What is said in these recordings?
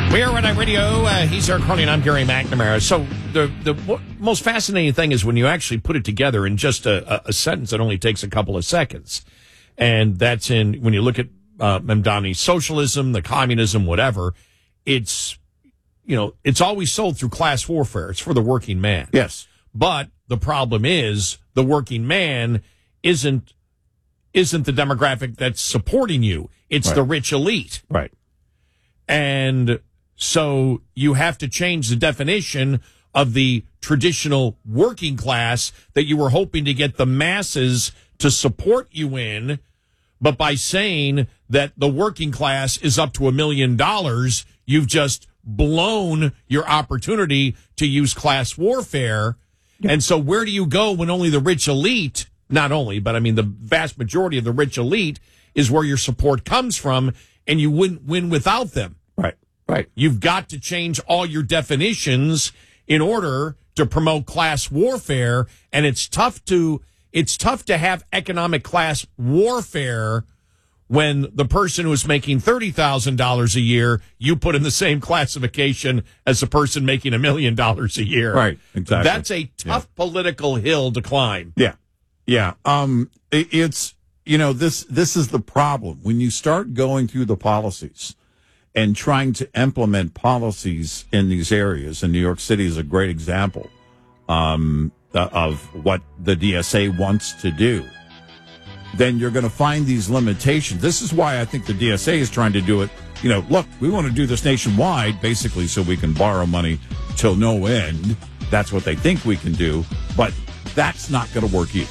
We are Red Eye Radio. He's Eric Carney, and I'm Gary McNamara. So the most fascinating thing is when you actually put it together in just a sentence that only takes a couple of seconds. And that's when you look at Mamdani's socialism, the communism, whatever, it's always sold through class warfare. It's for the working man. Yes. But the problem is the working man isn't the demographic that's supporting you. It's the rich elite. Right. And so you have to change the definition of the traditional working class that you were hoping to get the masses to support you in. But by saying that the working class is up to $1 million, you've just blown your opportunity to use class warfare. Yep. And so where do you go when only the rich elite, not only, but I mean the vast majority of the rich elite is where your support comes from, and you wouldn't win without them. Right. You've got to change all your definitions in order to promote class warfare, and it's tough to have economic class warfare when the person who's making $30,000 a year, you put in the same classification as the person making $1 million a year. Right, exactly. That's a tough political hill to climb. Yeah. This is the problem. When you start going through the policies and trying to implement policies in these areas, and New York City is a great example of what the DSA wants to do, then you're going to find these limitations. This is why I think the DSA is trying to do it. Look, we want to do this nationwide, basically, so we can borrow money till no end. That's what they think we can do, but that's not going to work either.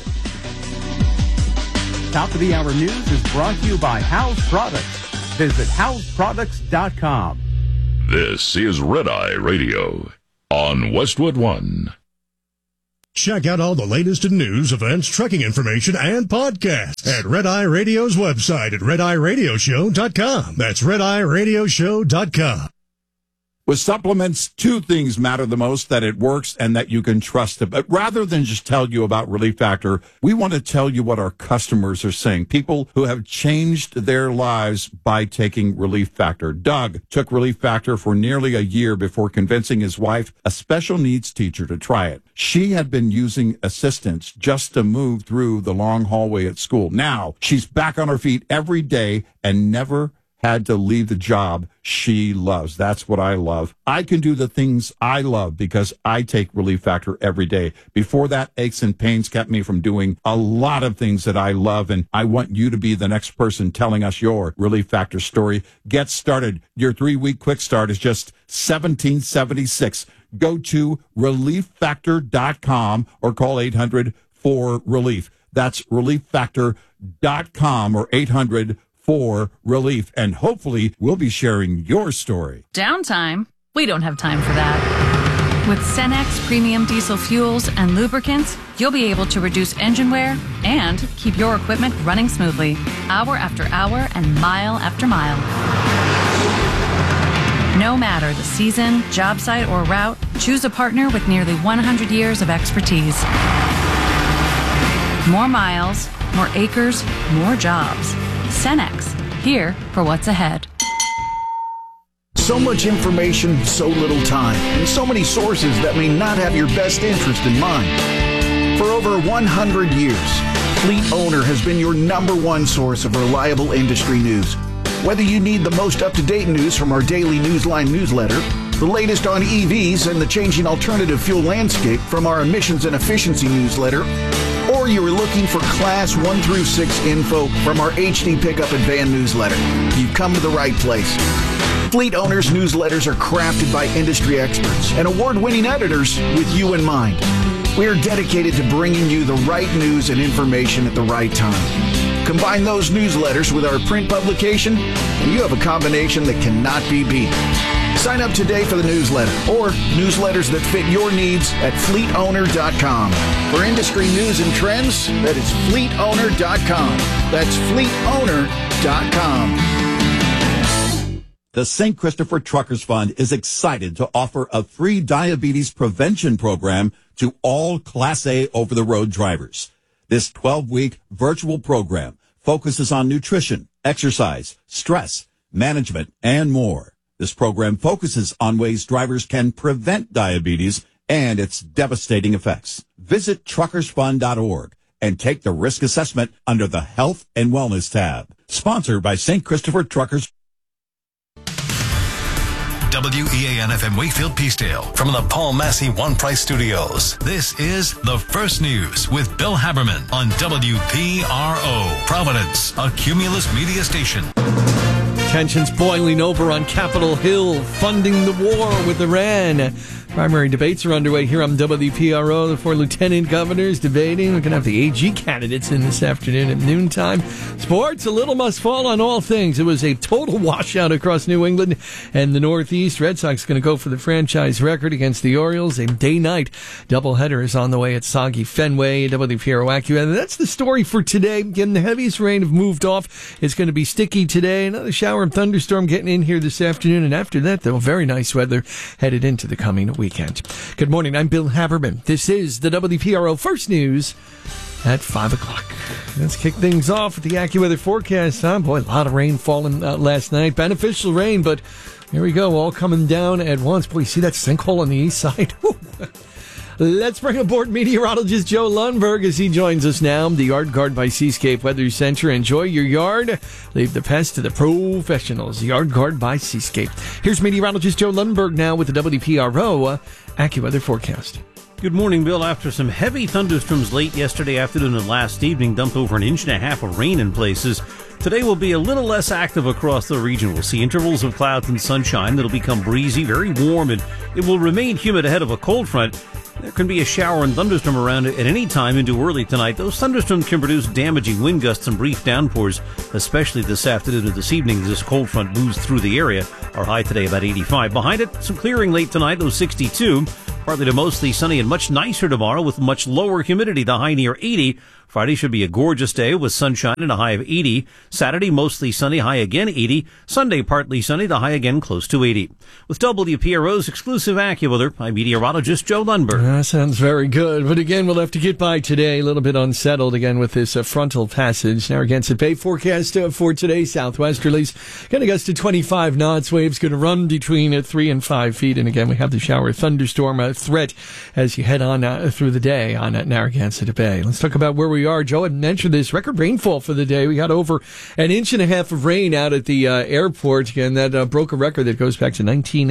Top of the Hour News is brought to you by House Products. Visit houseproducts.com. This is Red Eye Radio on Westwood One. Check out all the latest in news, events, trucking information, and podcasts at Red Eye Radio's website at redeyeradioshow.com. That's redeyeradioshow.com. With supplements, two things matter the most: that it works and that you can trust it. But rather than just tell you about Relief Factor, we want to tell you what our customers are saying. People who have changed their lives by taking Relief Factor. Doug took Relief Factor for nearly a year before convincing his wife, a special needs teacher, to try it. She had been using assistance just to move through the long hallway at school. Now she's back on her feet every day and never had to leave the job she loves. That's what I love. I can do the things I love because I take Relief Factor every day. Before that, aches and pains kept me from doing a lot of things that I love, and I want you to be the next person telling us your Relief Factor story. Get started. Your 3-week quick start is just $17.76. Go to relieffactor.com or call 800-4RELIEF. That's relieffactor.com or 800-4RELIEF, and hopefully we'll be sharing your story. Downtime? We don't have time for that. With Cenex Premium Diesel Fuels and Lubricants, you'll be able to reduce engine wear and keep your equipment running smoothly, hour after hour and mile after mile. No matter the season, job site, or route, choose a partner with nearly 100 years of expertise. More miles, more acres, more jobs. Cenex, here for what's ahead. So much information, so little time, and so many sources that may not have your best interest in mind. For over 100 years, Fleet Owner has been your #1 source of reliable industry news. Whether you need the most up-to-date news from our daily Newsline newsletter, the latest on EVs and the changing alternative fuel landscape from our emissions and efficiency newsletter, or you are looking for Class 1 through 6 info from our HD Pickup and Van newsletter, you've come to the right place. Fleet Owners newsletters are crafted by industry experts and award-winning editors with you in mind. We are dedicated to bringing you the right news and information at the right time. Combine those newsletters with our print publication, and you have a combination that cannot be beat. Sign up today for the newsletter or newsletters that fit your needs at fleetowner.com. For industry news and trends, that is fleetowner.com. That's fleetowner.com. The St. Christopher Truckers Fund is excited to offer a free diabetes prevention program to all Class A over-the-road drivers. This 12-week virtual program focuses on nutrition, exercise, stress, management, and more. This program focuses on ways drivers can prevent diabetes and its devastating effects. Visit truckersfund.org and take the risk assessment under the Health and Wellness tab. Sponsored by St. Christopher Truckers. WEAN-FM Wakefield Peacedale from the Paul Massey One Price Studios. This is The First News with Bill Haberman on WPRO, Providence, a Cumulus media station. Tensions boiling over on Capitol Hill, funding the war with Iran. Primary debates are underway here on WPRO. The 4 lieutenant governors debating. We're going to have the AG candidates in this afternoon at noontime. Sports, a little must fall on all things. It was a total washout across New England and the Northeast. Red Sox going to go for the franchise record against the Orioles. A day-night doubleheader is on the way at Soggy Fenway. WPRO AccuWeather. That's the story for today. Again, the heaviest rain have moved off. It's going to be sticky today. Another shower and thunderstorm getting in here this afternoon. And after that, though, very nice weather headed into the coming weekend. Good morning. I'm Bill Haberman. This is the WPRO First News at 5 o'clock. Let's kick things off with the AccuWeather forecast. Boy, a lot of rain falling last night. Beneficial rain, but here we go. All coming down at once. Boy, you see that sinkhole on the east side? Let's bring aboard meteorologist Joe Lundberg as he joins us now. The Yard Guard by Seascape Weather Center. Enjoy your yard. Leave the pests to the professionals. Yard Guard by Seascape. Here's meteorologist Joe Lundberg now with the WPRO AccuWeather forecast. Good morning, Bill. After some heavy thunderstorms late yesterday afternoon and last evening dumped over 1.5 inches of rain in places, today will be a little less active across the region. We'll see intervals of clouds and sunshine that'll become breezy, very warm, and it will remain humid ahead of a cold front. There can be a shower and thunderstorm around at any time into early tonight. Those thunderstorms can produce damaging wind gusts and brief downpours, especially this afternoon or this evening as this cold front moves through the area. Our high today about 85. Behind it, some clearing late tonight, those 62. Partly to mostly sunny and much nicer tomorrow with much lower humidity, the high near 80. Friday should be a gorgeous day with sunshine and a high of 80. Saturday, mostly sunny, high again 80. Sunday, partly sunny, the high again close to 80. With WPRO's exclusive AccuWeather, I'm meteorologist Joe Lundberg. That sounds very good. But again, we'll have to get by today. A little bit unsettled again with this frontal passage. Narragansett Bay forecast for today. Southwesterlies going to gust to 25 knots. Waves going to run between 3 and 5 feet. And again, we have the shower thunderstorm threat as you head on through the day on Narragansett Bay. Let's talk about where we are. Joe had mentioned this record rainfall for the day. We got over 1.5 inches of rain out at the airport. Again, that broke a record that goes back to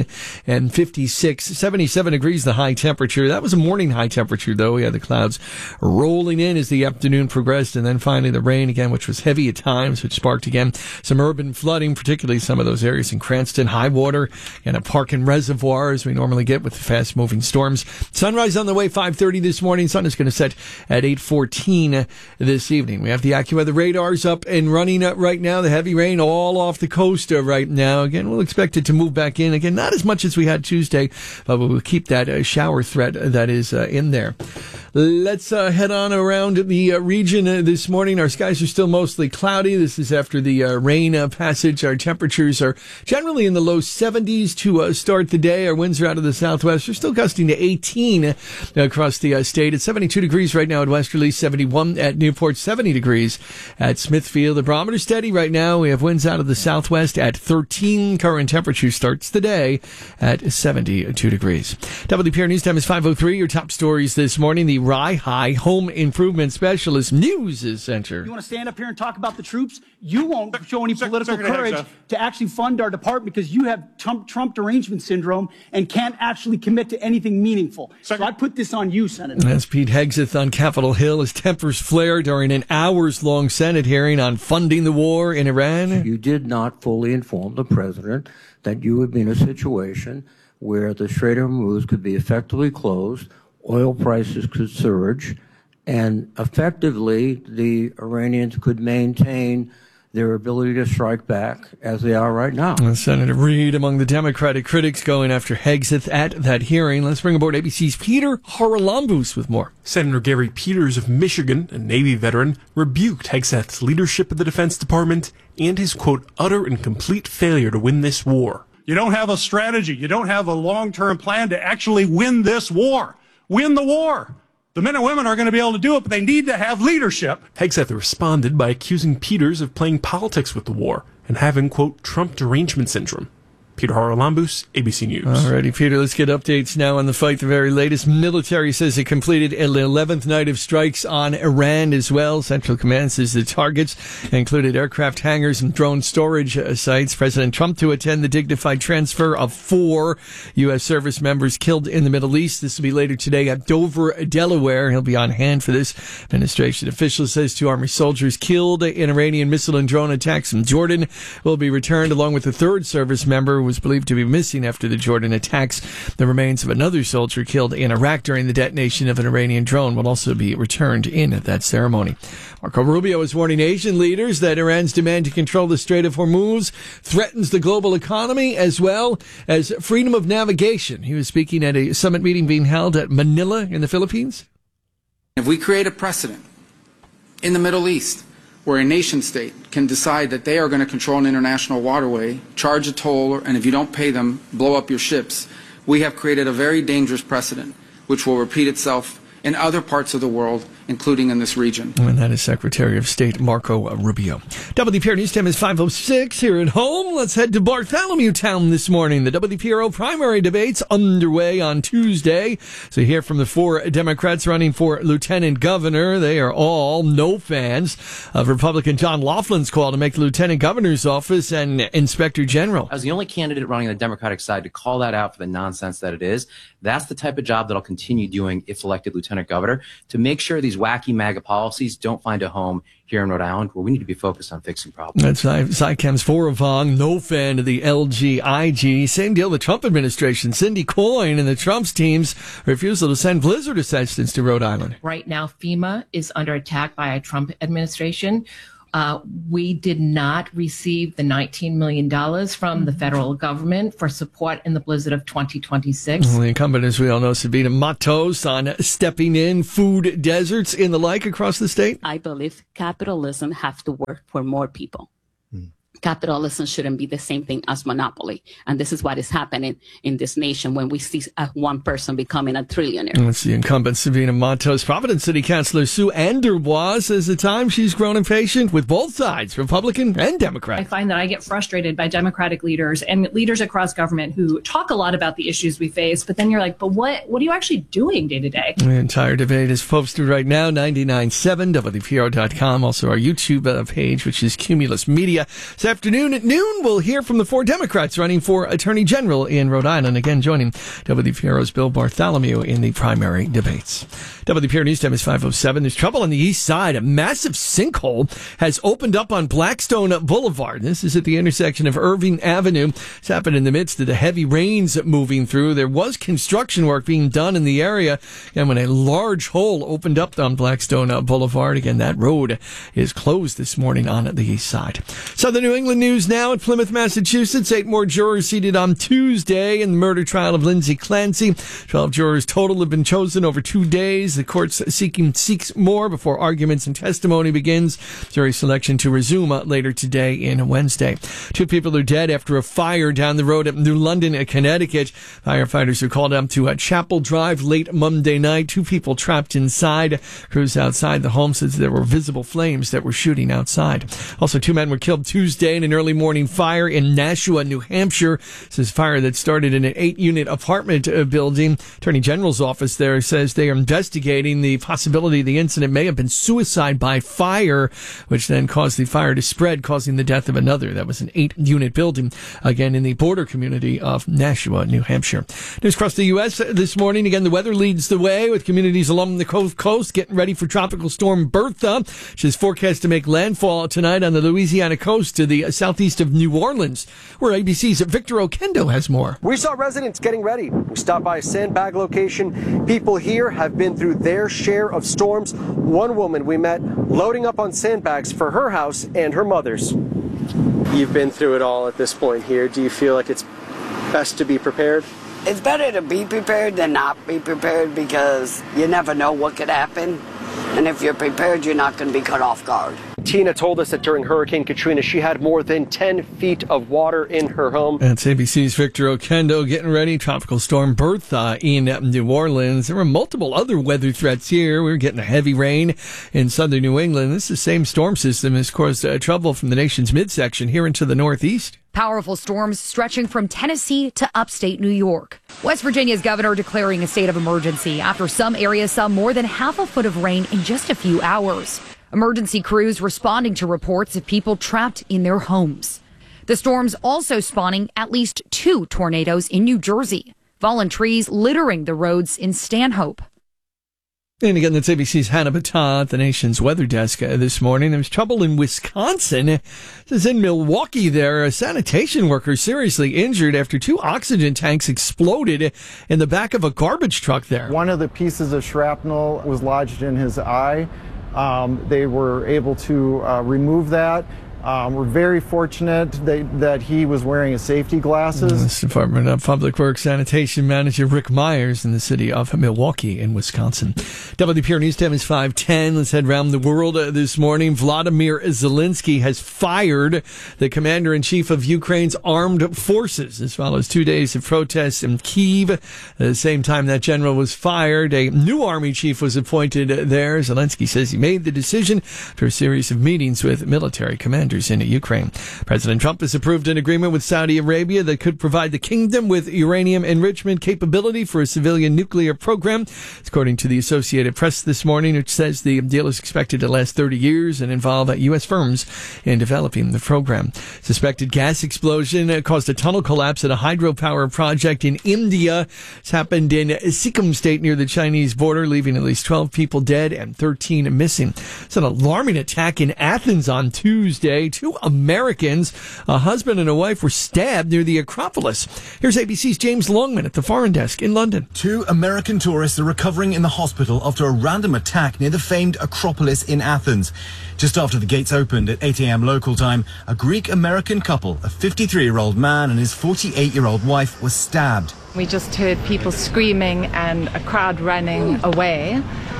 1956. 77 degrees the high temperature. That was a morning high temperature, though. We had the clouds rolling in as the afternoon progressed, and then finally the rain again, which was heavy at times, which sparked again some urban flooding, particularly some of those areas in Cranston, high water, and a park and reservoir as we normally get with the fast-moving storms. Sunrise on the way 5:30 this morning. Sun is going to set at 8:14 this evening. We have the AccuWeather radars up and running right now. The heavy rain all off the coast right now. Again, we'll expect it to move back in. Again, not as much as we had Tuesday, but we'll keep that shower threat that is in there. Let's head on around the region this morning. Our skies are still mostly cloudy. This is after the rain passage. Our temperatures are generally in the low 70s to start the day. Our winds are out of the southwest. They're still gusting to 18 across the state. It's 72 degrees right now at Westerly, 71 at Newport, 70 degrees at Smithfield. The barometer steady right now. We have winds out of the southwest at 13. Current temperature starts the day at 72 degrees. WPR News Time is 5:03. Your top stories this morning. The Rye High Home Improvement Specialist News Center. You want to stand up here and talk about the troops? You won't show any political courage to actually fund our department because you have Trump derangement syndrome and can't actually commit to anything meaningful. So I put this on you, Senator. That's Pete Hegseth on Capitol Hill as tempers flare during an hours-long Senate hearing on funding the war in Iran. You did not fully inform the president that you would be in a situation where the Strait of Hormuz could be effectively closed, oil prices could surge, and effectively the Iranians could maintain their ability to strike back as they are right now. Senator Reid among the Democratic critics going after Hegseth at that hearing. Let's bring aboard ABC's Peter Haralambous with more. Senator Gary Peters of Michigan, a Navy veteran, rebuked Hegseth's leadership of the Defense Department and his, quote, utter and complete failure to win this war. You don't have a strategy. You don't have a long-term plan to actually win this war. Win the war. The men and women are going to be able to do it, but they need to have leadership. Hegseth responded by accusing Peters of playing politics with the war and having, quote, Trump derangement syndrome. Peter Haralambous, ABC News. Alrighty, Peter, let's get updates now on the fight. The very latest. Military says it completed an 11th night of strikes on Iran as well. Central Command says the targets included aircraft hangars and drone storage sites. President Trump to attend the dignified transfer of 4 U.S. service members killed in the Middle East. This will be later today at Dover, Delaware. He'll be on hand for this. Administration official says 2 Army soldiers killed in Iranian missile and drone attacks in Jordan will be returned, along with a 3rd service member was believed to be missing after the Jordan attacks. The remains of another soldier killed in Iraq during the detonation of an Iranian drone will also be returned in that ceremony. Marco Rubio is warning Asian leaders that Iran's demand to control the Strait of Hormuz threatens the global economy as well as freedom of navigation. He was speaking at a summit meeting being held at Manila in the Philippines. If we create a precedent in the Middle East where a nation state can decide that they are going to control an international waterway, charge a toll, and if you don't pay them, blow up your ships, we have created a very dangerous precedent, which will repeat itself in other parts of the world, including in this region. And that is Secretary of State Marco Rubio. WPR News Time is 5:06 here at home. Let's head to Bartholomew Town this morning. The WPRO primary debates underway on Tuesday. So you hear from the 4 Democrats running for lieutenant governor. They are all no fans of Republican John Laughlin's call to make the lieutenant governor's office an inspector general. As the only candidate running on the Democratic side to call that out for the nonsense that it is, that's the type of job that I'll continue doing if elected lieutenant governor, to make sure these wacky MAGA policies don't find a home here in Rhode Island, where we need to be focused on fixing problems. That's Sycam's Foravong, no fan of the LGIG. Same deal the Trump administration. Cindy Coyne and the Trump's team's refusal to send blizzard assistance to Rhode Island. Right now, FEMA is under attack by a Trump administration. We did not receive the $19 million from the federal government for support in the blizzard of 2026. The incumbent, as we all know, Sabina Matos, on stepping in food deserts and the like across the state. I believe capitalism has to work for more people. Capitalism shouldn't be the same thing as monopoly. And this is what is happening in this nation when we see one person becoming a trillionaire. That's the incumbent, Sabina Matos. Providence City Councilor Sue Anderbois says the time she's grown impatient with both sides, Republican and Democrat. I find that I get frustrated by Democratic leaders and leaders across government who talk a lot about the issues we face, but then you're like, but what are you actually doing day to day? The entire debate is posted right now, 99.7, WPRO.com. Also our YouTube page, which is Cumulus Media. This afternoon at noon, we'll hear from the 4 Democrats running for Attorney General in Rhode Island. Again, joining WPRO's Bill Bartholomew in the primary debates. WPRO News Time is 5:07. There's trouble on the east side. A massive sinkhole has opened up on Blackstone Boulevard. This is at the intersection of Irving Avenue. It's happened in the midst of the heavy rains moving through. There was construction work being done in the area, and when a large hole opened up on Blackstone Boulevard, again, that road is closed this morning on the east side. Southern New England news now at Plymouth, Massachusetts. 8 more jurors seated on Tuesday in the murder trial of Lindsay Clancy. 12 jurors total have been chosen over 2 days. The court's seeks more before arguments and testimony begins. Jury selection to resume later today and Wednesday. 2 people are dead after a fire down the road at New London, Connecticut. Firefighters were called up to Chapel Drive late Monday night. 2 people trapped inside. Crews outside the home says there were visible flames that were shooting outside. Also, 2 men were killed Tuesday in an early morning fire in Nashua, New Hampshire. This is fire that started in an 8-unit apartment building. Attorney General's office there says they are investigating the possibility the incident may have been suicide by fire, which then caused the fire to spread, causing the death of another. That was an 8-unit building, again, in the border community of Nashua, New Hampshire. News across the U.S. this morning. Again, the weather leads the way with communities along the coast getting ready for Tropical Storm Bertha, which is forecast to make landfall tonight on the Louisiana coast to the southeast of New Orleans, where ABC's Victor Okendo has more. We saw residents getting ready. We stopped by a sandbag location. People here have been through their share of storms. One woman we met loading up on sandbags for her house and her mother's. You've been through it all at this point here. Do you feel like it's best to be prepared? It's better to be prepared than not be prepared, because you never know what could happen. And if you're prepared, you're not going to be caught off guard. Tina told us that during Hurricane Katrina, she had more than 10 feet of water in her home. That's ABC's Victor Okendo getting ready. Tropical storm Bertha in New Orleans. There were multiple other weather threats here. We were getting heavy rain in southern New England. This is the same storm system has caused trouble from the nation's midsection here into the Northeast. Powerful storms stretching from Tennessee to upstate New York. West Virginia's governor declaring a state of emergency after some areas saw more than half a foot of rain in just a few hours. Emergency crews responding to reports of people trapped in their homes. The storm's also spawning at least 2 tornadoes in New Jersey. Fallen trees littering the roads in Stanhope. And again, that's ABC's Hannah Batat at the nation's weather desk this morning. There was trouble in Wisconsin. This is in Milwaukee there. A sanitation worker seriously injured after 2 oxygen tanks exploded in the back of a garbage truck there. One of the pieces of shrapnel was lodged in his eye. They were able to remove that. We're very fortunate that he was wearing his safety glasses. This Department of Public Works Sanitation Manager Rick Myers in the city of Milwaukee in Wisconsin. WPR News Time is 5:10. Let's head around the world this morning. Vladimir Zelensky has fired the commander-in-chief of Ukraine's armed forces. This follows 2 days of protests in Kyiv. At the same time that general was fired, a new army chief was appointed there. Zelensky says he made the decision after a series of meetings with military commanders in Ukraine. President Trump has approved an agreement with Saudi Arabia that could provide the kingdom with uranium enrichment capability for a civilian nuclear program. It's according to the Associated Press this morning, which says the deal is expected to last 30 years and involve U.S. firms in developing the program. Suspected gas explosion caused a tunnel collapse at a hydropower project in India. It's happened in Sikkim state near the Chinese border, leaving at least 12 people dead and 13 missing. It's an alarming attack in Athens on Tuesday. 2 Americans, a husband and a wife, were stabbed near the Acropolis. Here's ABC's James Longman at the Foreign Desk in London. 2 American tourists are recovering in the hospital after a random attack near the famed Acropolis in Athens. Just after the gates opened at 8 a.m. local time, a Greek-American couple, a 53-year-old man and his 48-year-old wife, was stabbed. We just heard people screaming and a crowd running away.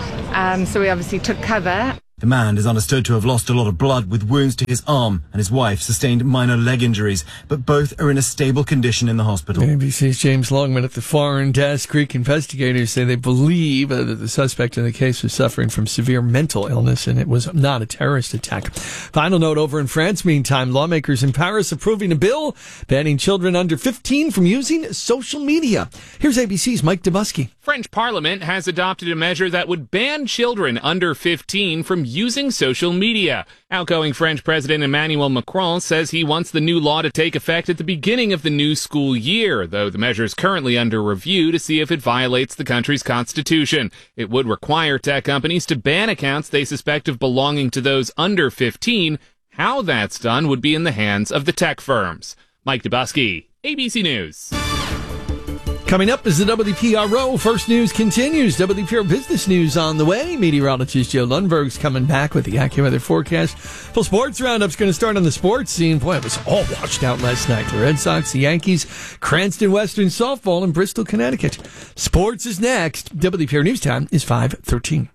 So we obviously took cover. The man is understood to have lost a lot of blood with wounds to his arm, and his wife sustained minor leg injuries, but both are in a stable condition in the hospital. ABC's James Longman at the Foreign Desk. Greek investigators say they believe that the suspect in the case was suffering from severe mental illness and it was not a terrorist attack. Final note over in France, meantime, lawmakers in Paris approving a bill banning children under 15 from using social media. Here's ABC's Mike Dubusky. French Parliament has adopted a measure that would ban children under 15 from using social media. Outgoing French President Emmanuel Macron says he wants the new law to take effect at the beginning of the new school year, though the measure is currently under review to see if it violates the country's constitution. It would require tech companies to ban accounts they suspect of belonging to those under 15. How that's done would be in the hands of the tech firms. Mike Dubusky, ABC News. Coming up is the WPRO First News continues. WPRO Business News on the way. Meteorologist Joe Lundberg's coming back with the AccuWeather forecast. Full sports roundup's going to start on the sports scene. Boy, it was all washed out last night. The Red Sox, the Yankees, Cranston Western Softball in Bristol, Connecticut. Sports is next. WPRO News Time is 5:13.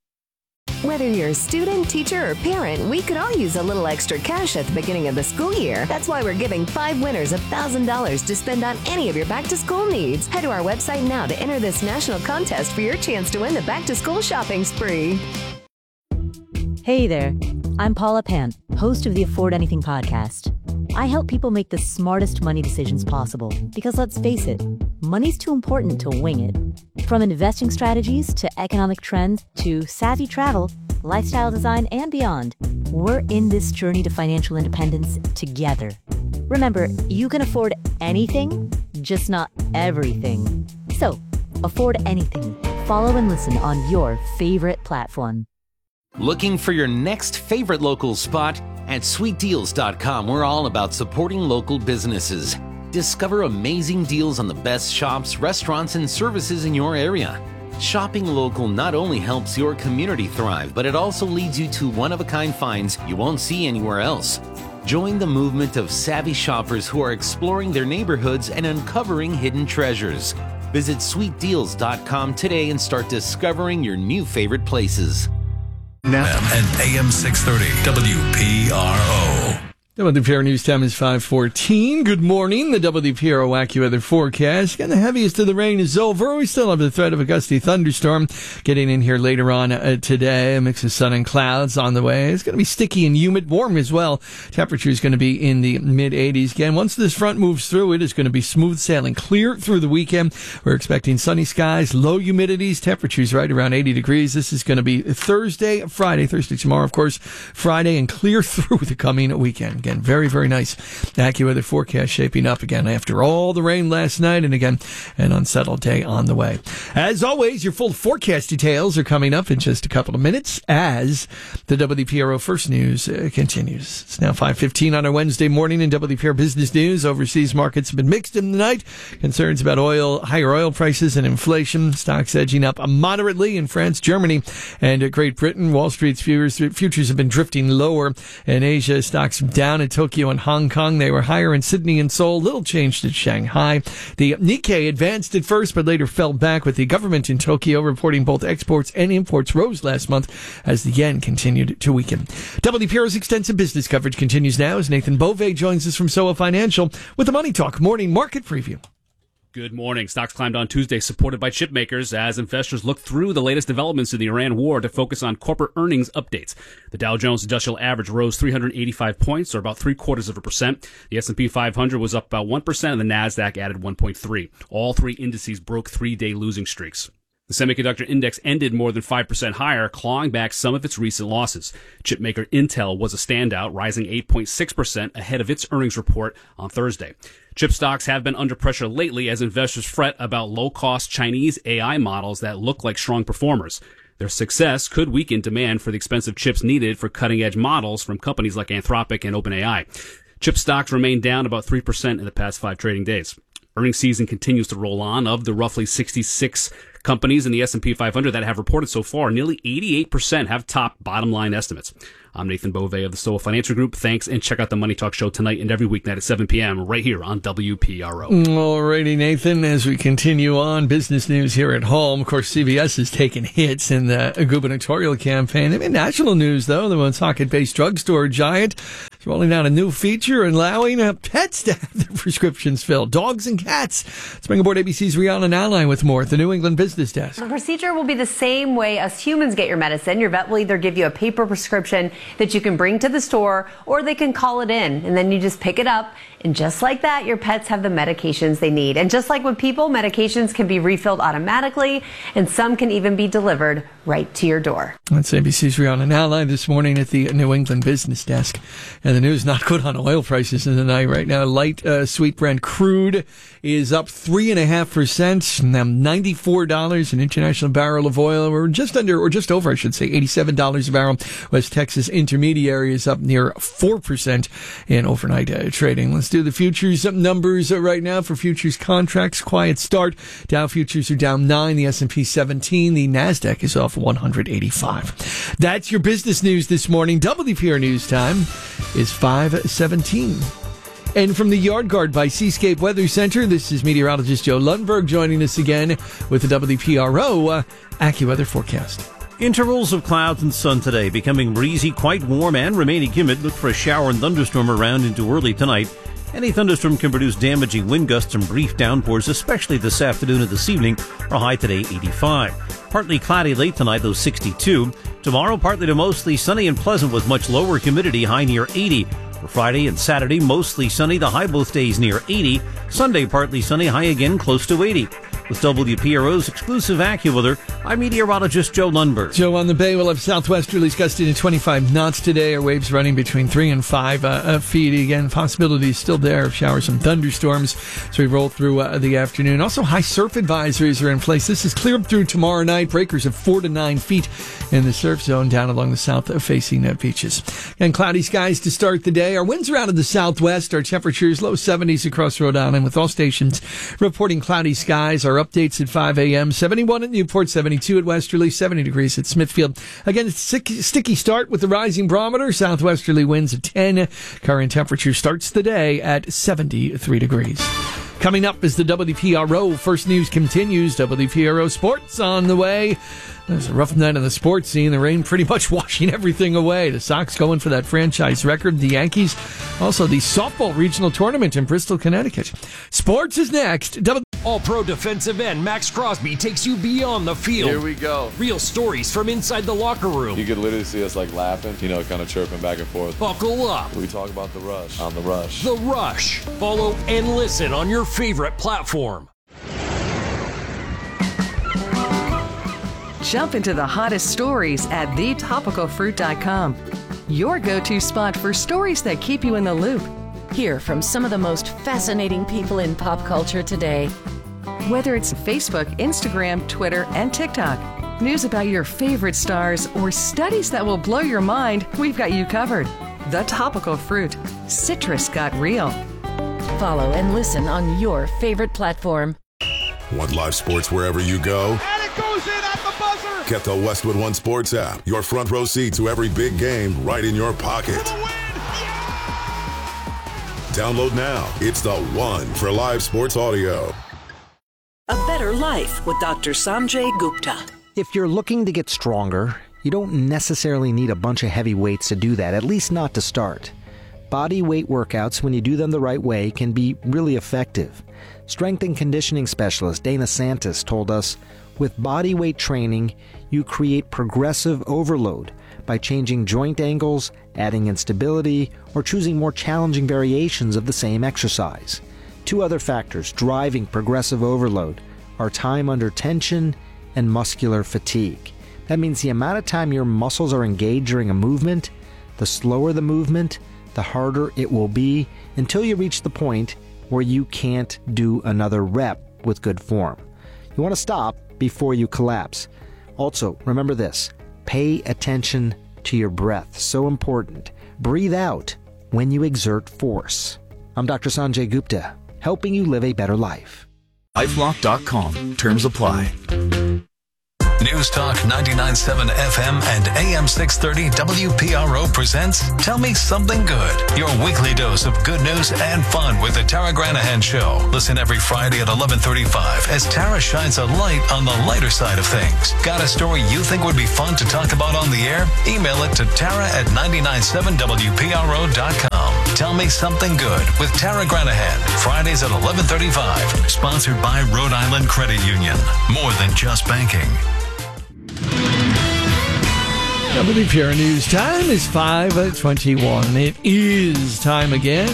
Whether you're a student, teacher, or parent, we could all use a little extra cash at the beginning of the school year. That's why we're giving 5 winners $1,000 to spend on any of your back-to-school needs. Head to our website now to enter this national contest for your chance to win the back-to-school shopping spree. Hey there, I'm Paula Pant, host of the Afford Anything podcast. I help people make the smartest money decisions possible because, let's face it, money's too important to wing it. From investing strategies to economic trends to savvy travel, lifestyle design, and beyond, we're in this journey to financial independence together. Remember, you can afford anything, just not everything. So, afford anything. Follow and listen on your favorite platform. Looking for your next favorite local spot? At sweetdeals.com, we're all about supporting local businesses. Discover amazing deals on the best shops, restaurants, and services in your area. Shopping local not only helps your community thrive, but it also leads you to one-of-a-kind finds you won't see anywhere else. Join the movement of savvy shoppers who are exploring their neighborhoods and uncovering hidden treasures. Visit sweetdeals.com today and start discovering your new favorite places. Now and AM 630 WPRO. WPRO News time is 5:14. Good morning. The WPRO AccuWeather forecast. Again, the heaviest of the rain is over. We still have the threat of a gusty thunderstorm getting in here later on today. A mix of sun and clouds on the way. It's going to be sticky and humid, warm as well. Temperature is going to be in the mid-80s. Again, once this front moves through, it is going to be smooth sailing clear through the weekend. We're expecting sunny skies, low humidities, temperatures right around 80 degrees. This is going to be Thursday tomorrow, of course, Friday, and clear through the coming weekend. Again, very, very nice AccuWeather forecast shaping up again after all the rain last night, and again, an unsettled day on the way. As always, your full forecast details are coming up in just a couple of minutes as the WPRO First News continues. It's now 5:15 on a Wednesday morning in WPRO Business News. Overseas markets have been mixed in the night. Concerns about higher oil prices and inflation. Stocks edging up moderately in France, Germany, and Great Britain. Wall Street's futures have been drifting lower. In Asia, stocks down in Tokyo and Hong Kong. They were higher in Sydney and Seoul. Little changed at Shanghai. The Nikkei advanced at first, but later fell back, with the government in Tokyo reporting both exports and imports rose last month as the yen continued to weaken. WPRO's extensive business coverage continues now as Nathan Bove joins us from SOA Financial with the Money Talk Morning Market Preview. Good morning. Stocks climbed on Tuesday, supported by chip makers, as investors look through the latest developments in the Iran war to focus on corporate earnings updates. The Dow Jones Industrial Average rose 385 points, or about 0.75%. The S&P 500 was up about 1%, and the Nasdaq added 1.3%. All three indices broke three-day losing streaks. The semiconductor index ended more than 5% higher, clawing back some of its recent losses. Chipmaker Intel was a standout, rising 8.6% ahead of its earnings report on Thursday. Chip stocks have been under pressure lately as investors fret about low-cost Chinese AI models that look like strong performers. Their success could weaken demand for the expensive chips needed for cutting-edge models from companies like Anthropic and OpenAI. Chip stocks remained down about 3% in the past 5 trading days. Earnings season continues to roll on. Of the roughly 66 companies in the S&P 500 that have reported so far, nearly 88% have top bottom line estimates. I'm Nathan Bove of the SOA Financial Group. Thanks, and check out the Money Talk Show tonight and every weeknight at 7 p.m. right here on WPRO. Alrighty, Nathan, as we continue on business news here at home, of course, CVS has taken hits in the gubernatorial campaign. In national news, though, the Woonsocket-based drugstore giant is rolling out a new feature allowing pets to have their prescriptions filled, dogs and cats. Let's bring aboard ABC's Rihanna Nowline with more at the New England Business Desk. The procedure will be the same way us humans get your medicine. Your vet will either give you a paper prescription that you can bring to the store, or they can call it in, and then you just pick it up. And just like that, your pets have the medications they need. And just like with people, medications can be refilled automatically, and some can even be delivered right to your door. That's ABC's Rihanna Nowline this morning at the New England Business Desk. And the news not good on oil prices in the night right now. Light sweet Brent crude is up 3.5%, now $94 an international barrel of oil. We're just under, or just over, I should say, $87 a barrel. West Texas Intermediary is up near 4% in overnight trading. Let's do the futures numbers right now for futures contracts. Quiet start. Dow futures are down 9, the S&P 17, the Nasdaq is off 185. That's your business news this morning. WPR News Time is 5:17. And from the Yard Guard by Seascape Weather Center, this is meteorologist Joe Lundberg joining us again with the WPRO AccuWeather forecast. Intervals of clouds and sun today, becoming breezy, quite warm, and remaining humid. Look for a shower and thunderstorm around into early tonight. Any thunderstorm can produce damaging wind gusts and brief downpours, especially this afternoon and this evening. Our high today, 85. Partly cloudy late tonight, though 62. Tomorrow, partly to mostly sunny and pleasant with much lower humidity, high near 80. For Friday and Saturday, mostly sunny, the high both days near 80. Sunday, partly sunny, high again close to 80. With WPRO's exclusive AccuWeather, I'm meteorologist Joe Lundberg. Joe, on the bay, we'll have southwesterlies gusting to 25 knots today. Our waves running between 3 and 5 feet. Again, possibility is still there of showers and thunderstorms as we roll through the afternoon. Also, high surf advisories are in place. This is cleared through tomorrow night. Breakers of 4 to 9 feet in the surf zone down along the south-facing beaches. And cloudy skies to start the day. Our winds are out of the southwest. Our temperatures low 70s across Rhode Island, with all stations reporting cloudy skies. Our updates at 5 a.m. 71 at Newport, 72 at Westerly, 70 degrees at Smithfield. Again, it's sticky start with the rising barometer. Southwesterly winds at 10. Current temperature starts the day at 73 degrees. Coming up is the WPRO First News continues. WPRO Sports on the way. There's a rough night on the sports scene. The rain pretty much washing everything away. The Sox going for that franchise record. The Yankees, also the softball regional tournament in Bristol, Connecticut. Sports is next. All-Pro defensive end Max Crosby takes you beyond the field. Here we go. Real stories from inside the locker room. You could literally see us like laughing, kind of chirping back and forth. Buckle up. We talk about The Rush on The Rush. The Rush. Follow and listen on your favorite platform. Jump into the hottest stories at thetopicalfruit.com. Your go-to spot for stories that keep you in the loop. Hear from some of the most fascinating people in pop culture today. Whether it's Facebook, Instagram, Twitter, and TikTok, news about your favorite stars, or studies that will blow your mind, we've got you covered. The Topical Fruit. Citrus got real. Follow and listen on your favorite platform. Want live sports wherever you go? And it goes in at the buzzer! Get the Westwood One Sports app. Your front row seat to every big game right in your pocket. Download now. It's the one for live sports audio. A better life with Dr. Sanjay Gupta. If you're looking to get stronger, you don't necessarily need a bunch of heavy weights to do that, at least not to start. Body weight workouts, when you do them the right way, can be really effective. Strength and conditioning specialist Dana Santis told us, with body weight training, you create progressive overload by changing joint angles, adding instability, or choosing more challenging variations of the same exercise. Two other factors driving progressive overload are time under tension and muscular fatigue. That means the amount of time your muscles are engaged during a movement, the slower the movement, the harder it will be until you reach the point where you can't do another rep with good form. You want to stop before you collapse. Also, remember this, pay attention to your breath. So important. Breathe out when you exert force. I'm Dr. Sanjay Gupta, helping you live a better life. LifeLock.com. Terms apply. News Talk 99.7 FM and AM 630 WPRO presents Tell Me Something Good, your weekly dose of good news and fun with the Tara Granahan Show. Listen every Friday at 11:35 as Tara shines a light on the lighter side of things. Got a story you think would be fun to talk about on the air? Email it to tara@997wpro.com. Tell Me Something Good with Tara Granahan, Fridays at 11:35. Sponsored by Rhode Island Credit Union. More than just banking. WPRO News time is 5:21. It is time again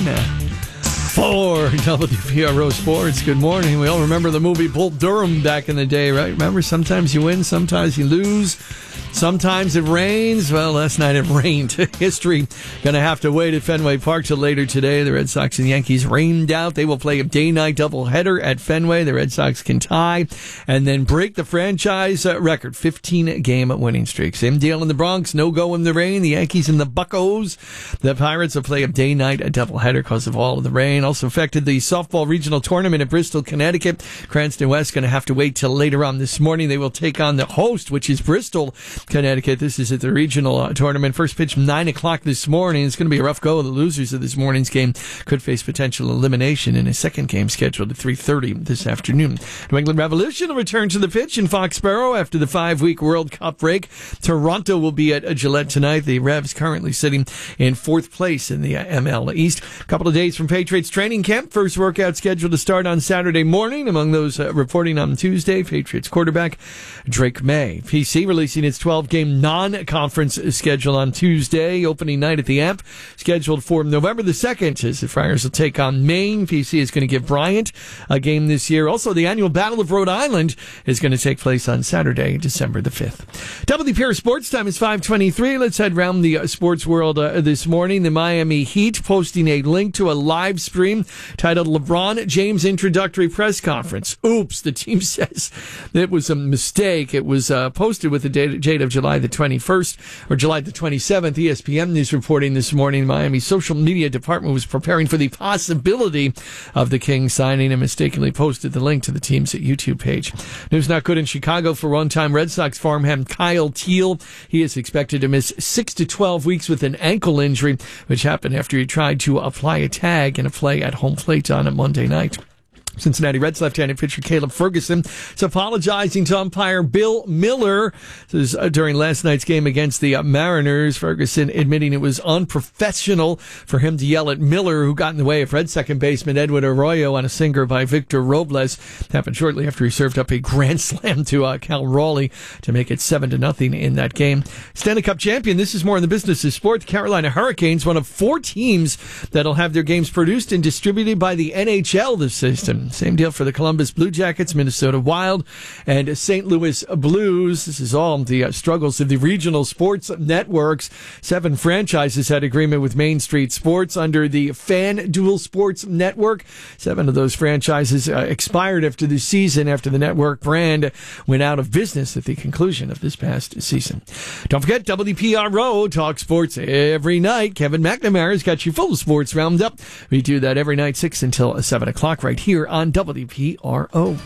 for WPRO Sports. Good morning. We all remember the movie Bull Durham back in the day, right? Remember, sometimes you win, sometimes you lose. Sometimes it rains. Well, last night it rained. History going to have to wait at Fenway Park till later today. The Red Sox and Yankees rained out. They will play a day-night doubleheader at Fenway. The Red Sox can tie and then break the franchise record, 15-game winning streak. Same deal in the Bronx. No go in the rain. The Yankees and the Buccos. The Pirates will play a day-night doubleheader because of all of the rain. Also affected the softball regional tournament in Bristol, Connecticut. Cranston West going to have to wait till later on this morning. They will take on the host, which is Bristol, Connecticut. This is at the regional tournament. First pitch 9 o'clock this morning. It's going to be a rough go. The losers of this morning's game could face potential elimination in a second game scheduled at 3:30 this afternoon. New England Revolution will return to the pitch in Foxborough after the 5-week World Cup break. Toronto will be at Gillette tonight. The Revs currently sitting in 4th place in the ML East. A couple of days from Patriots training camp. First workout scheduled to start on Saturday morning. Among those reporting on Tuesday, Patriots quarterback Drake May. PC releasing its 12-game non-conference schedule on Tuesday. Opening night at the Amp, scheduled for November the 2nd, as the Friars will take on Maine. PC is going to give Bryant a game this year. Also, the annual Battle of Rhode Island is going to take place on Saturday, December the 5th. WPR Sports Time is 5:23. Let's head around the sports world this morning. The Miami Heat posting a link to a live stream titled LeBron James Introductory Press Conference. Oops, the team says it was a mistake. It was posted with the date of July the 21st or July the 27th. ESPN is reporting this morning Miami's social media department was preparing for the possibility of the Kings signing and mistakenly posted the link to the team's YouTube page. News not good in Chicago for one-time Red Sox farmhand Kyle Teal. He is expected to miss 6 to 12 weeks with an ankle injury, which happened after he tried to apply a tag in a play at home plate on a Monday night. Cincinnati Reds left-handed pitcher Caleb Ferguson is apologizing to umpire Bill Miller. This is during last night's game against the Mariners. Ferguson admitting it was unprofessional for him to yell at Miller, who got in the way of Reds second baseman Edwin Arroyo on a sinker by Victor Robles. Happened shortly after he served up a grand slam to Cal Raleigh to make it 7-0 in that game. Stanley Cup champion, this is more in the business of sport. The Carolina Hurricanes, one of 4 teams that'll have their games produced and distributed by the NHL this season. Same deal for the Columbus Blue Jackets, Minnesota Wild, and St. Louis Blues. This is all the struggles of the regional sports networks. 7 franchises had agreement with Main Street Sports under the FanDuel Sports Network. 7 of those franchises expired after the season, after the network brand went out of business at the conclusion of this past season. Don't forget, WPRO talk sports every night. Kevin McNamara's got you full of sports roundup. We do that every night, 6 until 7 o'clock right here on WPRO.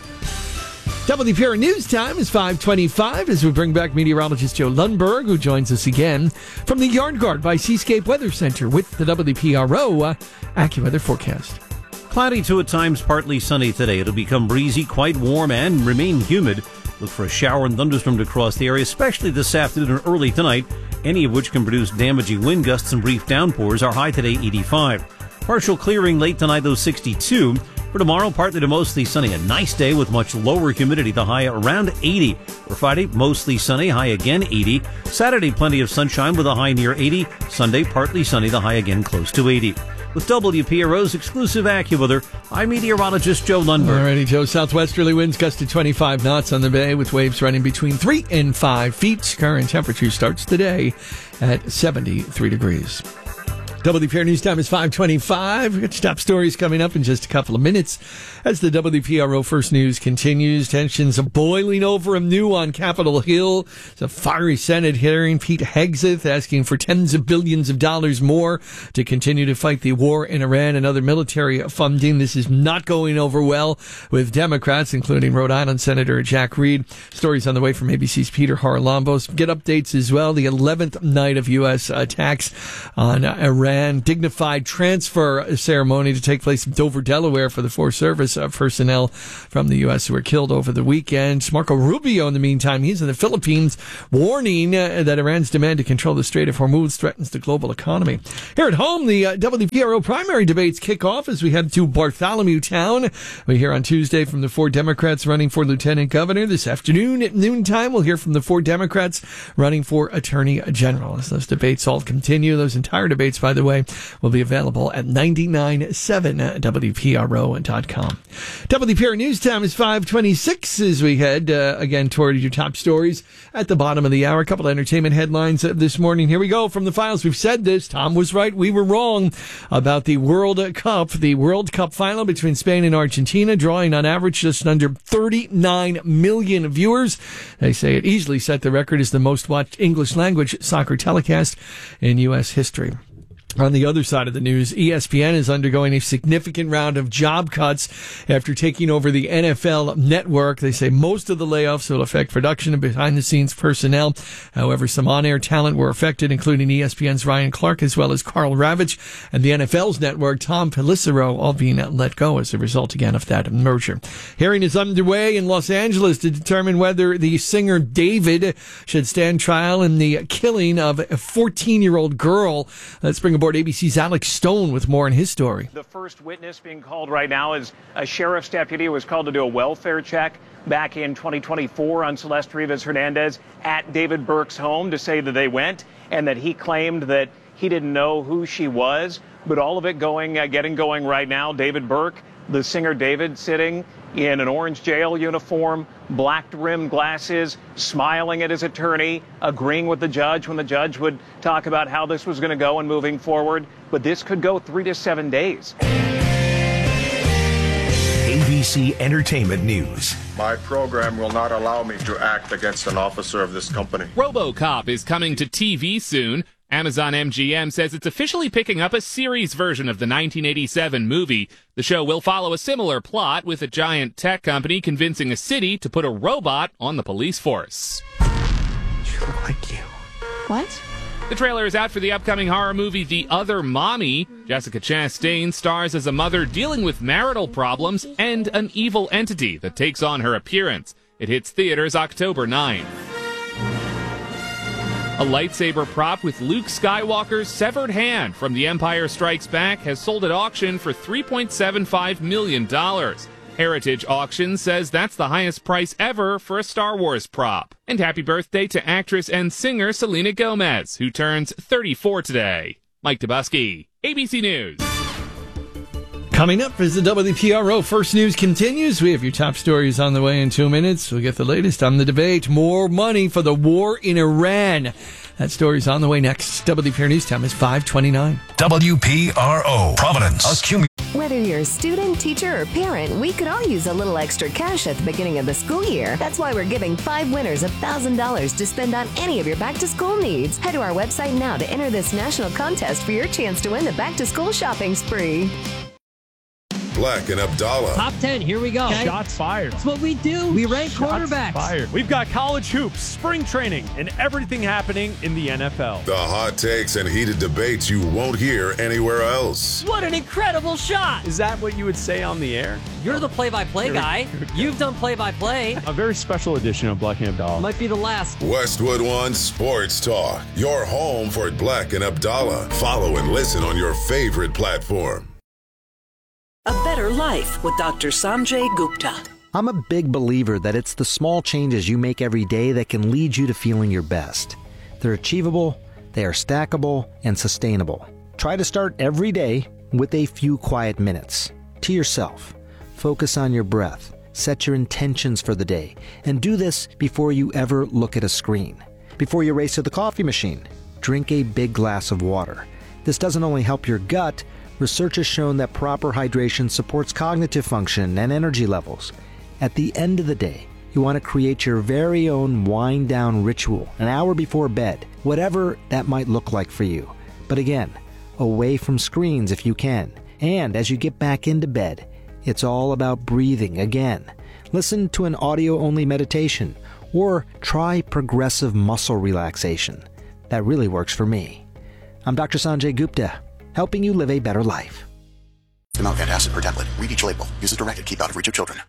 WPRO News Time is 5:25 as we bring back meteorologist Joe Lundberg, who joins us again from the Yard Guard by Seascape Weather Center with the WPRO AccuWeather forecast. Cloudy to at times partly sunny today. It'll become breezy, quite warm, and remain humid. Look for a shower and thunderstorm to cross the area, especially this afternoon and early tonight, any of which can produce damaging wind gusts and brief downpours. Our high today, 85. Partial clearing late tonight, though, 62. For tomorrow, partly to mostly sunny. A nice day with much lower humidity, the high around 80. For Friday, mostly sunny, high again 80. Saturday, plenty of sunshine with a high near 80. Sunday, partly sunny, the high again close to 80. With WPRO's exclusive AccuWeather, I'm meteorologist Joe Lundberg. Alrighty, Joe. Southwesterly winds gusting 25 knots on the bay with waves running between 3 and 5 feet. Current temperature starts today at 73 degrees. WPRO News Time is 5:25. We've got top stories coming up in just a couple of minutes. As the WPRO First News continues, tensions are boiling over anew on Capitol Hill. It's a fiery Senate hearing. Pete Hegseth asking for tens of billions of dollars more to continue to fight the war in Iran and other military funding. This is not going over well with Democrats, including Rhode Island Senator Jack Reed. Stories on the way from ABC's Peter Haralambos. Get updates as well. The 11th night of U.S. attacks on Iran. Dignified transfer ceremony to take place in Dover, Delaware for the Forest Service personnel from the U.S. who were killed over the weekend. Marco Rubio, in the meantime, he's in the Philippines, warning that Iran's demand to control the Strait of Hormuz threatens the global economy. Here at home, the WPRO primary debates kick off as we head to Bartholomew Town. We hear on Tuesday from the 4 Democrats running for lieutenant governor. This afternoon at noontime, we'll hear from the 4 Democrats running for attorney general. As those debates all continue, those entire debates, by the way, will be available at 997WPRO.com. WPRO News Time is 5:26 as we head again toward your top stories at the bottom of the hour. A couple of entertainment headlines this morning. Here we go from the files. We've said this. Tom was right. We were wrong about the World Cup. The World Cup final between Spain and Argentina, drawing on average just under 39 million viewers. They say it easily set the record as the most watched English language soccer telecast in U.S. history. On the other side of the news, ESPN is undergoing a significant round of job cuts after taking over the NFL network. They say most of the layoffs will affect production and behind-the-scenes personnel. However, some on-air talent were affected, including ESPN's Ryan Clark, as well as Carl Ravitch, and the NFL's network, Tom Pelissero, all being let go as a result, again, of that merger. Hearing is underway in Los Angeles to determine whether the singer David should stand trial in the killing of a 14-year-old girl. Let's bring aboard ABC's Alex Stone with more in his story. The first witness being called right now is a sheriff's deputy who was called to do a welfare check back in 2024 on Celeste Rivas Hernandez at David Burke's home to say that they went and that he claimed that he didn't know who she was. But all of it getting going right now. David Burke, the singer David, sitting in an orange jail uniform, black-rimmed glasses, smiling at his attorney, agreeing with the judge when the judge would talk about how this was going to go and moving forward. But this could go 3 to 7 days. ABC Entertainment News. My program will not allow me to act against an officer of this company. RoboCop is coming to TV soon. Amazon MGM says it's officially picking up a series version of the 1987 movie. The show will follow a similar plot with a giant tech company convincing a city to put a robot on the police force. Sure like you. What? The trailer is out for the upcoming horror movie The Other Mommy. Jessica Chastain stars as a mother dealing with marital problems and an evil entity that takes on her appearance. It hits theaters October 9th. A lightsaber prop with Luke Skywalker's severed hand from The Empire Strikes Back has sold at auction for $3.75 million. Heritage Auction says that's the highest price ever for a Star Wars prop. And happy birthday to actress and singer Selena Gomez, who turns 34 today. Mike Dubusky, ABC News. Coming up as the WPRO First News continues, we have your top stories on the way in 2 minutes. We'll get the latest on the debate. More money for the war in Iran. That story's on the way next. WPRO News Time is 5:29. WPRO, Providence. Whether you're a student, teacher, or parent, we could all use a little extra cash at the beginning of the school year. That's why we're giving 5 winners $1,000 to spend on any of your back-to-school needs. Head to our website now to enter this national contest for your chance to win the back-to-school shopping spree. Black and Abdallah. Top 10, here we go. Okay. Shots fired. That's what we do. We rank quarterbacks. Fired. We've got college hoops, spring training, and everything happening in the NFL. The hot takes and heated debates you won't hear anywhere else. What an incredible shot. Is that what you would say on the air? You're the play-by-play guy. You've done play-by-play. A very special edition of Black and Abdallah. Might be the last. Westwood One Sports Talk. Your home for Black and Abdallah. Follow and listen on your favorite platform. A Better Life with Dr. Sanjay Gupta. I'm a big believer that it's the small changes you make every day that can lead you to feeling your best. They're achievable, they are stackable, and sustainable. Try to start every day with a few quiet minutes. To yourself. Focus on your breath. Set your intentions for the day. And do this before you ever look at a screen. Before you race to the coffee machine, drink a big glass of water. This doesn't only help your gut. Research has shown that proper hydration supports cognitive function and energy levels. At the end of the day, you want to create your very own wind-down ritual an hour before bed, whatever that might look like for you. But again, away from screens if you can. And as you get back into bed, it's all about breathing again. Listen to an audio-only meditation or try progressive muscle relaxation. That really works for me. I'm Dr. Sanjay Gupta, helping you live a better life. Amount antacid per tablet. Read each label. Use as directed. Keep out of reach of children.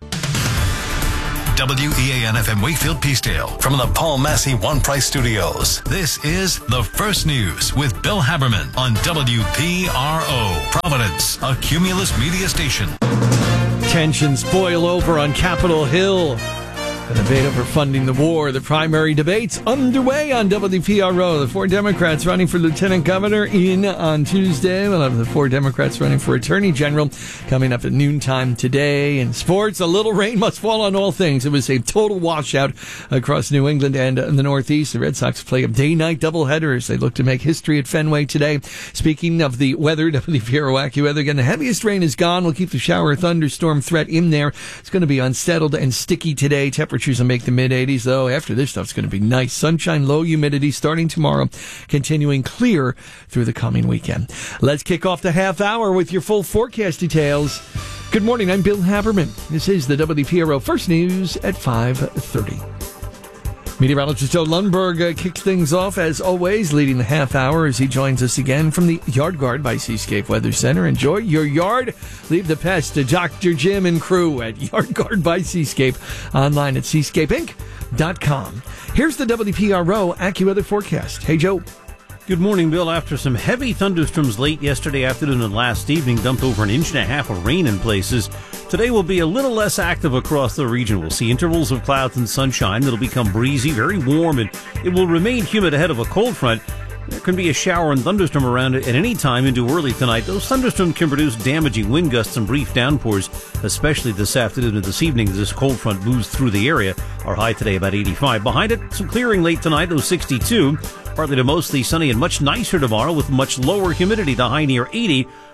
WEAN-FM Wakefield Peacedale from the Paul Massey One Price Studios. This is The First News with Bill Haberman on WPRO, Providence, a Cumulus media station. Tensions boil over on Capitol Hill. The debate over funding the war. The primary debate's underway on WPRO. The 4 Democrats running for lieutenant governor in on Tuesday. We'll have the 4 Democrats running for attorney general coming up at noontime today. In sports, a little rain must fall on all things. It was a total washout across New England and the Northeast. The Red Sox play a day-night doubleheader as they look to make history at Fenway today. Speaking of the weather, WPRO AccuWeather again. The heaviest rain is gone. We'll keep the shower thunderstorm threat in there. It's going to be unsettled and sticky today. Temperatures will make the mid-80s, though. After this stuff's going to be nice. Sunshine, low humidity starting tomorrow, continuing clear through the coming weekend. Let's kick off the half hour with your full forecast details. Good morning, I'm Bill Haberman. This is the WPRO First News at 5:30. Meteorologist Joe Lundberg kicks things off, as always, leading the half hour as he joins us again from the Yard Guard by Seascape Weather Center. Enjoy your yard. Leave the pest to Dr. Jim and crew at Yard Guard by Seascape, online at seascapeinc.com. Here's the WPRO AccuWeather forecast. Hey, Joe. Good morning, Bill. After some heavy thunderstorms late yesterday afternoon and last evening dumped over 1.5 inches of rain in places, today will be a little less active across the region. We'll see intervals of clouds and sunshine. It'll become breezy, very warm, and it will remain humid ahead of a cold front. There can be a shower and thunderstorm around at any time into early tonight. Those thunderstorms can produce damaging wind gusts and brief downpours, especially this afternoon and this evening as this cold front moves through the area. Our high today about 85. Behind it, some clearing late tonight, those 62. Partly to mostly sunny and much nicer tomorrow with much lower humidity, the high near 80.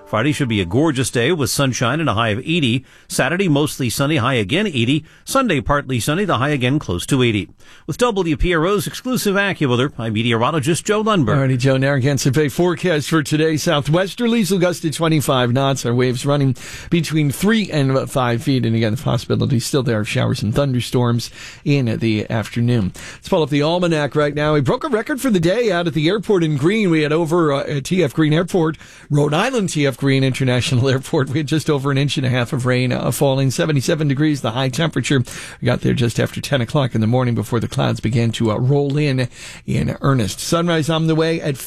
Friday should be a gorgeous day with sunshine and a high of 80. Saturday, mostly sunny, high again 80. Sunday, partly sunny, the high again close to 80. With WPRO's exclusive AccuWeather, I'm meteorologist Joe Lundberg. Alrighty, Joe, Narragansett Bay forecast for today. Southwesterlies will gust to 25 knots. Our waves running between 3 and 5 feet. And again, the possibility still there of showers and thunderstorms in the afternoon. Let's pull up the almanac right now. We broke a record for the day out at the airport in Green. We had over at TF Green Airport, Rhode Island TF Green International Airport. We had just over an inch and a half of rain falling, 77 degrees, the high temperature. We got there just after 10 o'clock in the morning before the clouds began to roll in earnest. Sunrise on the way at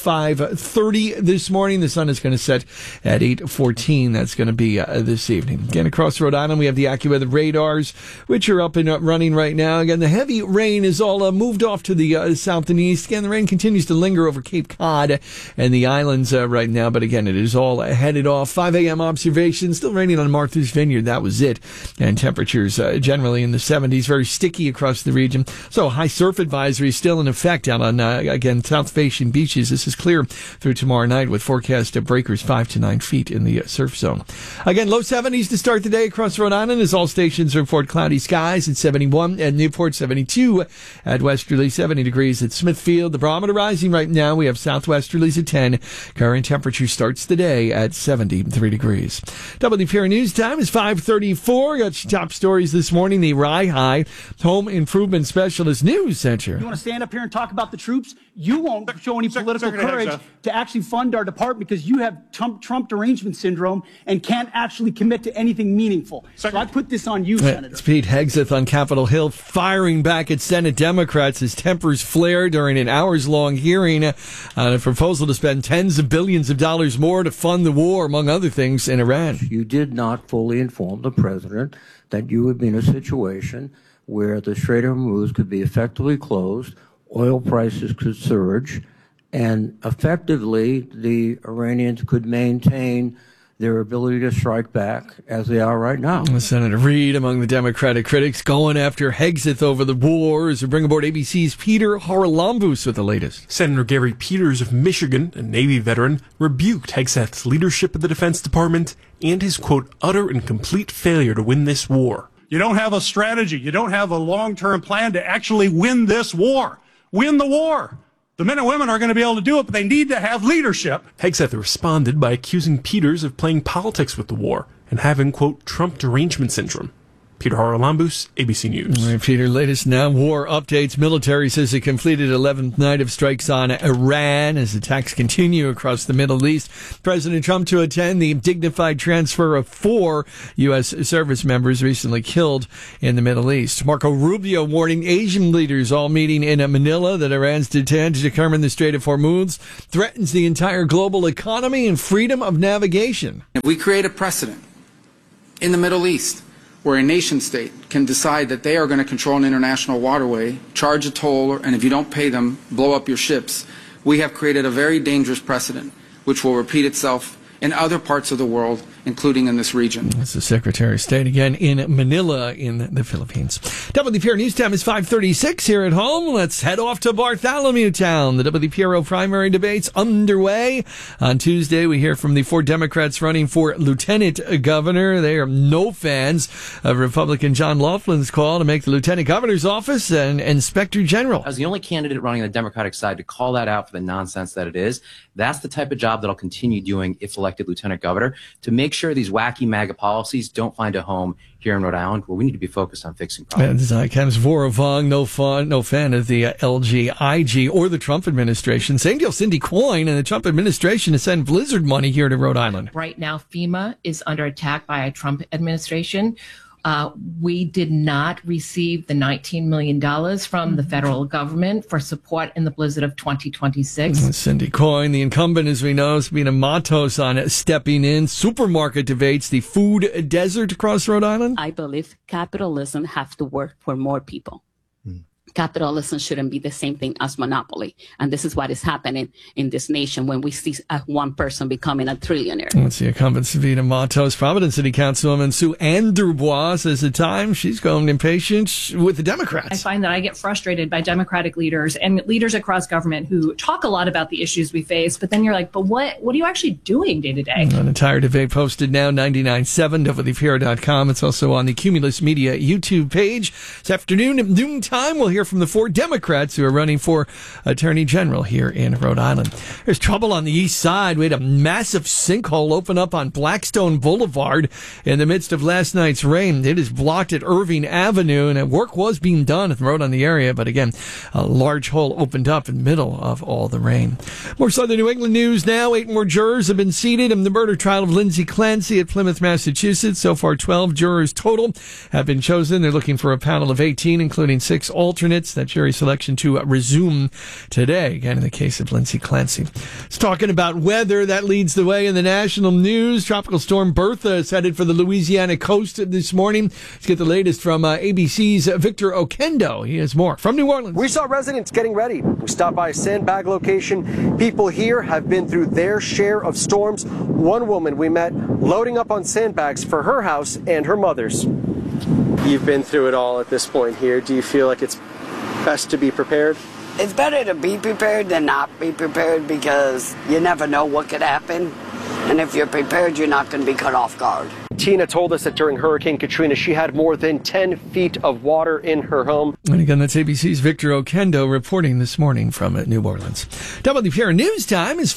5:30 this morning. The sun is going to set at 8:14. That's going to be this evening. Again, across Rhode Island, we have the AccuWeather radars, which are up and running right now. Again, the heavy rain is all moved off to the south and east. Again, the rain continues to linger over Cape Cod and the islands right now, but again, it is all headed off. 5 a.m. observation, still raining on Martha's Vineyard. That was it. And temperatures generally in the 70s, very sticky across the region. So high surf advisory still in effect out on, again, south-facing beaches. This is clear through tomorrow night with forecast breakers 5 to 9 feet in the surf zone. Again, low 70s to start the day across Rhode Island as all stations report cloudy skies at 71 at Newport, 72 at Westerly, 70 degrees at Smithfield. The barometer rising right now. We have southwesterlies at 10. Current temperature starts the day at 73 degrees. WPR News Time is 5:34. Got your top stories this morning. The Rye High Home Improvement Specialist News Center. You want to stand up here and talk about the troops? You won't show any political courage to actually fund our department because you have Trump derangement syndrome and can't actually commit to anything meaningful. So I put this on you, Senator. It's Pete Hegseth on Capitol Hill firing back at Senate Democrats as tempers flare during an hours-long hearing on a proposal to spend tens of billions of dollars more to fund the war, among other things, in Iran. You did not fully inform the president that you would be in a situation where the Strait of Hormuz could be effectively closed, oil prices could surge, and effectively the Iranians could maintain their ability to strike back as they are right now. Senator Reid among the Democratic critics going after Hegseth over the war as we bring aboard ABC's Peter Haralambous with the latest. Senator Gary Peters of Michigan, a Navy veteran, rebuked Hegseth's leadership of the Defense Department and his, quote, utter and complete failure to win this war. You don't have a strategy. You don't have a long-term plan to actually win this war. Win the war. The men and women are going to be able to do it, but they need to have leadership. Hegseth responded by accusing Peters of playing politics with the war and having, quote, Trump derangement syndrome. Peter Haralambous, ABC News. All right, Peter, latest now war updates. Military says it completed 11th night of strikes on Iran as attacks continue across the Middle East. President Trump to attend the dignified transfer of 4 U.S. service members recently killed in the Middle East. Marco Rubio warning Asian leaders all meeting in Manila that Iran's intent to determine the Strait of Hormuz threatens the entire global economy and freedom of navigation. If we create a precedent in the Middle East where a nation state can decide that they are going to control an international waterway, charge a toll, and if you don't pay them, blow up your ships, we have created a very dangerous precedent, which will repeat itself in other parts of the world, including in this region. That's the Secretary of State again in Manila in the Philippines. WPRO News Time is 5:36 here at home. Let's head off to Bartholomew Town. The WPRO primary debates underway. On Tuesday, we hear from the 4 Democrats running for Lieutenant Governor. They are no fans of Republican John Laughlin's call to make the Lieutenant Governor's office an Inspector General. As the only candidate running on the Democratic side to call that out for the nonsense that it is, that's the type of job that I'll continue doing if elected Lieutenant Governor, to make sure these wacky MAGA policies don't find a home here in Rhode Island, where we need to be focused on fixing problems. Zycam's Voravong, no fan of the LGIG or the Trump administration. Same deal, Cindy Coyne and the Trump administration to send blizzard money here to Rhode Island. Right now, FEMA is under attack by a Trump administration. We did not receive the $19 million from the federal government for support in the blizzard of 2026. Cindy Coyne, the incumbent, as we know, Sabina Matos on stepping in. Supermarket debates the food desert across Rhode Island. I believe capitalism has to work for more people. capitalism shouldn't be the same thing as monopoly. And this is what is happening in this nation when we see one person becoming a trillionaire. Let's see, incumbent Savita Matos, Providence City Councilwoman Sue Ann Dubois says at times she's growing impatient with the Democrats. I find that I get frustrated by Democratic leaders and leaders across government who talk a lot about the issues we face, but then you're like, but what are you actually doing day to day? An entire debate posted now, 99.7 WPR.com. It's also on the Cumulus Media YouTube page. This afternoon at noontime, we'll hear from the 4 Democrats who are running for Attorney General here in Rhode Island. There's trouble on the east side. We had a massive sinkhole open up on Blackstone Boulevard in the midst of last night's rain. It is blocked at Irving Avenue, and work was being done at the road on the area, but again, a large hole opened up in the middle of all the rain. More Southern New England news now. 8 more jurors have been seated in the murder trial of Lindsay Clancy at Plymouth, Massachusetts. So far, 12 jurors total have been chosen. They're looking for a panel of 18, including 6 alternates. That jury selection to resume today, again, in the case of Lindsay Clancy. It's talking about weather. That leads the way in the national news. Tropical storm Bertha is headed for the Louisiana coast this morning. Let's get the latest from ABC's Victor Oquendo. He has more from New Orleans. We saw residents getting ready. We stopped by a sandbag location. People here have been through their share of storms. One woman we met loading up on sandbags for her house and her mother's. You've been through it all at this point here. Do you feel like it's best to be prepared? It's better to be prepared than not be prepared because you never know what could happen. And if you're prepared, you're not going to be caught off guard. Tina told us that during Hurricane Katrina, she had more than 10 feet of water in her home. And again, that's ABC's Victor Oquendo reporting this morning from New Orleans. WPR News Time is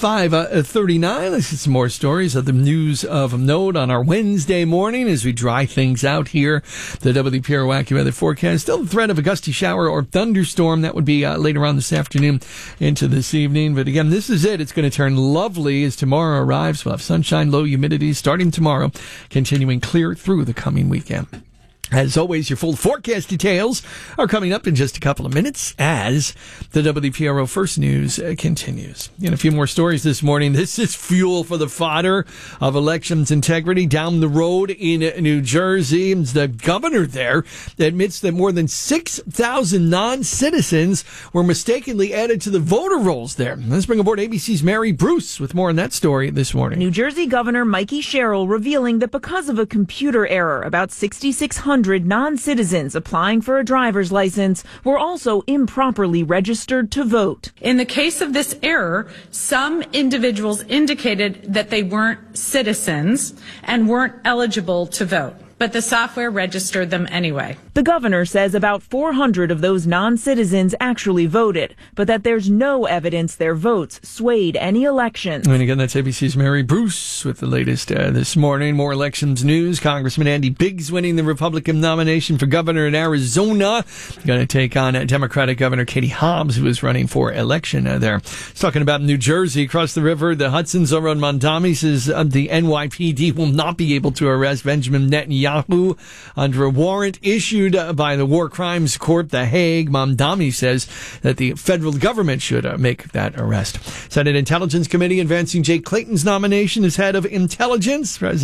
5:39. Let's get some more stories of the news of note on our Wednesday morning as we dry things out here. The WPR Wacky Weather Forecast. Still the threat of a gusty shower or thunderstorm. That would be later on this afternoon into this evening. But again, this is it. It's going to turn lovely as tomorrow arrives. We'll have sunshine, low humidity starting tomorrow, continuing clear through the coming weekend. As always, your full forecast details are coming up in just a couple of minutes as the WPRO First News continues. And a few more stories this morning. This is fuel for the fodder of elections integrity down the road in New Jersey. The governor there admits that more than 6,000 non-citizens were mistakenly added to the voter rolls there. Let's bring aboard ABC's Mary Bruce with more on that story this morning. New Jersey Governor Mikey Sherrill revealing that because of a computer error, about 6,600 non-citizens applying for a driver's license were also improperly registered to vote. In the case of this error, some individuals indicated that they weren't citizens and weren't eligible to vote, but the software registered them anyway. The governor says about 400 of those non-citizens actually voted, but that there's no evidence their votes swayed any elections. And again, that's ABC's Mary Bruce with the latest this morning. More elections news. Congressman Andy Biggs winning the Republican nomination for governor in Arizona. Going to take on Democratic Governor Katie Hobbs, who is running for election there. He's talking about New Jersey. Across the river, the Hudson's over on Mondami says the NYPD will not be able to arrest Benjamin Netanyahu under a warrant issued by the War Crimes Court, The Hague. Mamdani says that the federal government should make that arrest. Senate Intelligence Committee advancing Jay Clayton's nomination as head of intelligence.